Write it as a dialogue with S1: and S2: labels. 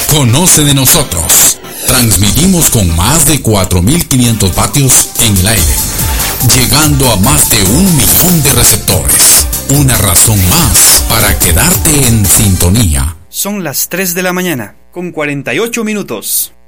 S1: Conoce de nosotros. Transmitimos con más de 4.500 vatios en el aire, llegando a más de 1 millón de receptores. Una razón más para quedarte en sintonía.
S2: Son las 3 de la mañana, con 48 minutos.